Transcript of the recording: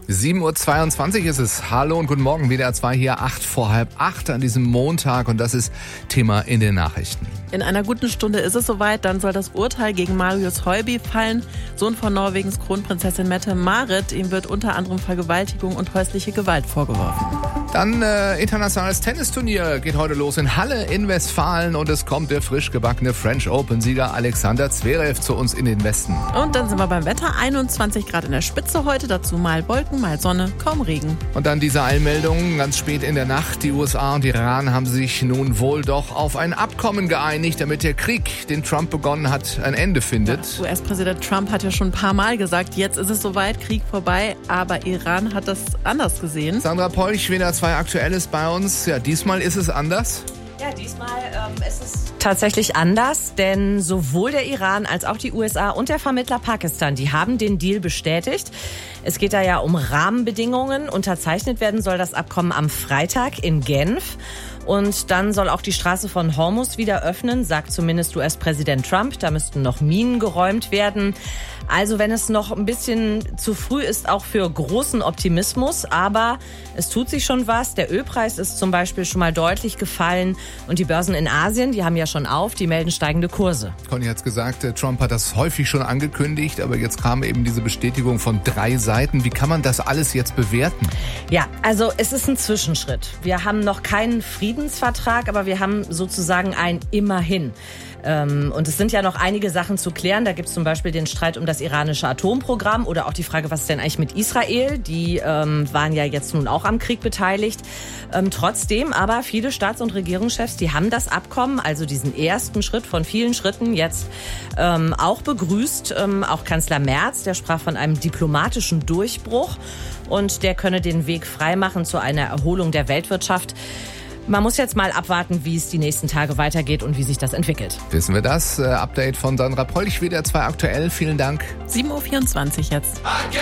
7:22 Uhr ist es. Hallo und guten Morgen, WDR 2 hier, 7:45 an diesem Montag und das ist Thema in den Nachrichten. In einer guten Stunde ist es soweit, dann soll das Urteil gegen Marius Høiby fallen, Sohn von Norwegens Kronprinzessin Mette-Marit. Ihm wird unter anderem Vergewaltigung und häusliche Gewalt vorgeworfen. Dann internationales Tennisturnier geht heute los in Halle in Westfalen und es kommt der frisch gebackene French Open-Sieger Alexander Zverev zu uns in den Westen. Und dann sind wir beim Wetter, 21 Grad in der Spitze heute, dazu mal Wolken, mal Sonne, kaum Regen. Und dann diese Eilmeldung, ganz spät in der Nacht, die USA und Iran haben sich nun wohl doch auf ein Abkommen geeinigt, damit der Krieg, den Trump begonnen hat, ein Ende findet. Ja, US-Präsident Trump hat ja schon ein paar Mal gesagt, jetzt ist es soweit, Krieg vorbei, aber Iran hat das anders gesehen. Sandra Polch, WDR 2 aktuell ist bei uns. Ja, diesmal ist es anders. Ja, diesmal ist es tatsächlich anders, denn sowohl der Iran als auch die USA und der Vermittler Pakistan, die haben den Deal bestätigt. Es geht da ja um Rahmenbedingungen. Unterzeichnet werden soll das Abkommen am Freitag in Genf. Und dann soll auch die Straße von Hormuz wieder öffnen, sagt zumindest US-Präsident Trump. Da müssten noch Minen geräumt werden. Also wenn es noch ein bisschen zu früh ist, auch für großen Optimismus. Aber es tut sich schon was. Der Ölpreis ist zum Beispiel schon mal deutlich gefallen. Und die Börsen in Asien, die haben ja schon auf, die melden steigende Kurse. Conny hat's gesagt, Trump hat das häufig schon angekündigt. Aber jetzt kam eben diese Bestätigung von 3 Seiten. Wie kann man das alles jetzt bewerten? Ja, also es ist ein Zwischenschritt. Wir haben noch keinen Friedensvertrag, aber wir haben sozusagen ein Immerhin. Und es sind ja noch einige Sachen zu klären. Da gibt es zum Beispiel den Streit um das iranische Atomprogramm oder auch die Frage, was ist denn eigentlich mit Israel? Die waren ja jetzt nun auch am Krieg beteiligt. Trotzdem aber viele Staats- und Regierungschefs, die haben das Abkommen, also diesen ersten Schritt von vielen Schritten jetzt auch begrüßt. Auch Kanzler Merz, der sprach von einem diplomatischen Durchbruch und der könne den Weg freimachen zu einer Erholung der Weltwirtschaft. Man muss jetzt mal abwarten, wie es die nächsten Tage weitergeht und wie sich das entwickelt. Wissen wir das? Update von Sandra Polch, WDR 2 aktuell. Vielen Dank. 7:24 Uhr jetzt.